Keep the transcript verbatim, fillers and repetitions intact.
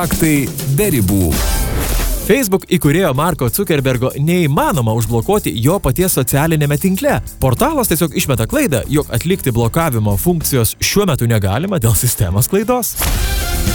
Faktai be ribų. Facebook įkūrėjo Marko Zuckerbergo neįmanoma užblokuoti jo paties socialinėme tinkle. Portalas tiesiog išmeta klaidą, jog atlikti blokavimo funkcijos šiuo metu negalima dėl sistemos klaidos.